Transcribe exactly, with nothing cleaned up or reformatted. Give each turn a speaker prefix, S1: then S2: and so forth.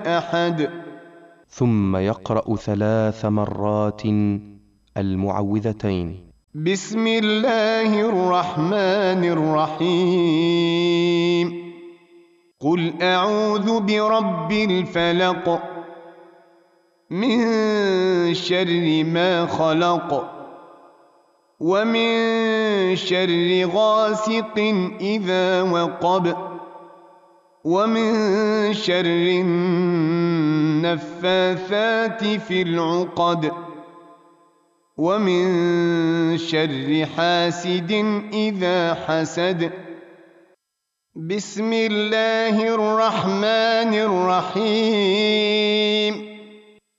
S1: أحد.
S2: ثم يقرأ ثلاث مرات المعوذتين.
S1: بسم الله الرحمن الرحيم. قل أعوذ برب الفلق من شر ما خلق ومن شر غاسق إذا وقب ومن شر النفاثات في العقد ومن شر حاسد إذا حسد. بسم الله الرحمن الرحيم.